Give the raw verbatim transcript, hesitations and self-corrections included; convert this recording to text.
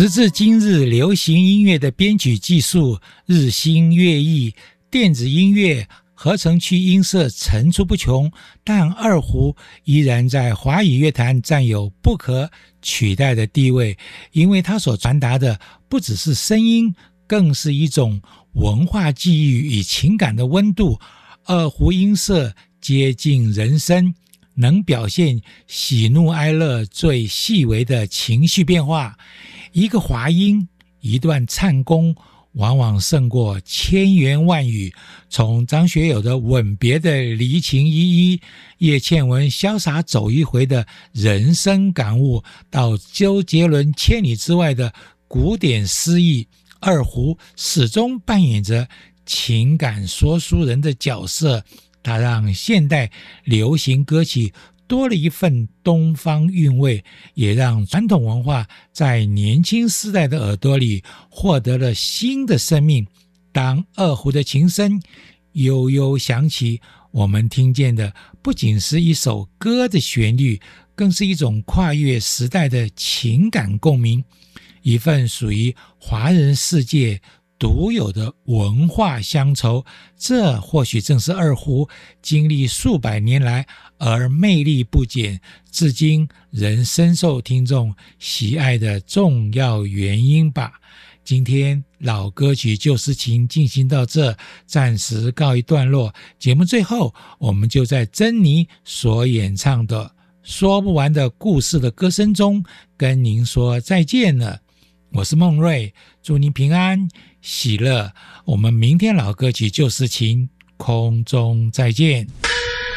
时至今日，流行音乐的编曲技术日新月异，电子音乐、合成器音色层出不穷，但二胡依然在华语乐坛占有不可取代的地位，因为它所传达的不只是声音，更是一种文化记忆与情感的温度。二胡音色接近人声，能表现喜怒哀乐最细微的情绪变化。一个滑音，一段颤功，往往胜过千言万语。从张学友的吻别的离情依依，叶倩文潇洒走一回的人生感悟，到周杰伦千里之外的古典诗意，二胡始终扮演着情感说书人的角色。它让现代流行歌曲多了一份东方韵味，也让传统文化在年轻世代的耳朵里获得了新的生命。当二胡的琴声悠悠响起，我们听见的不仅是一首歌的旋律，更是一种跨越时代的情感共鸣，一份属于华人世界独有的文化乡愁。这或许正是二胡经历数百年来而魅力不减，至今仍深受听众喜爱的重要原因吧。今天老歌曲旧诗情进行到这，暂时告一段落。节目最后，我们就在珍妮所演唱的说不完的故事的歌声中跟您说再见了。我是孟瑞，祝您平安喜乐。我们明天老歌曲旧事情空中再见。